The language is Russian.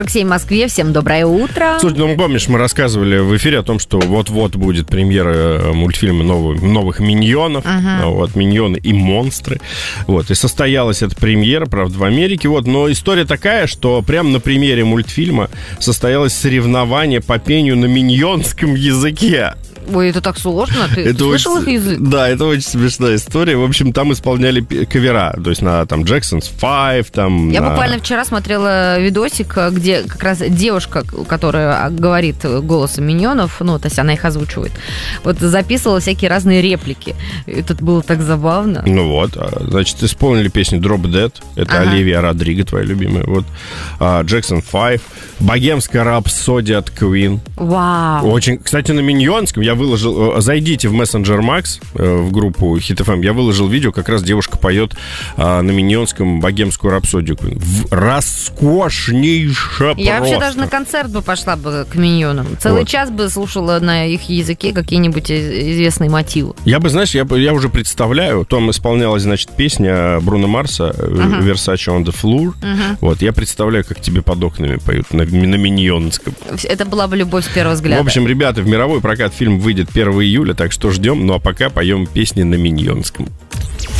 Алексей, в Москве. Всем доброе утро. Слушай, ну помнишь, мы рассказывали в эфире о том, что вот-вот будет премьера мультфильма новых «Миньонов». Вот, «Миньоны» и «Монстры». Вот, и состоялась эта премьера, правда, в Америке. Вот, но история такая, что прямо на премьере мультфильма состоялось соревнование по пению на миньонском языке. Ой, это так сложно. Ты слышал их язык? Да, это очень смешная история. В общем, там исполняли кавера. То есть на там Jackson's 5, там... Я буквально вчера смотрела видосик, где как раз девушка, которая говорит голосом миньонов, ну, то есть она их озвучивает, вот записывала всякие разные реплики. Это было так забавно. Ну вот, значит, исполнили песню Drop Dead. Это Оливия Родриго, твоя любимая. Вот. Jackson 5. Богемская рапсодия от Queen. Вау. Очень, кстати, на миньонском я выложил... Зайдите в Messenger Max, в группу Hit FM. Я выложил видео, как раз девушка поет на миньонском богемскую рапсодию. Роскошнейшая Я просто. вообще даже на концерт бы пошла бы к миньонам. Целый час бы слушала на их языке какие-нибудь известные мотивы. Я бы, знаешь, я уже представляю, там исполнялась, значит, песня Бруно Марса Versace on the Floor. Вот, я представляю, как тебе под окнами поют на миньонском. Это была бы любовь с первого взгляда. В общем, ребята, в мировой прокат фильм выйдет 1 июля, так что ждем. Ну а пока поем песни на миньонском.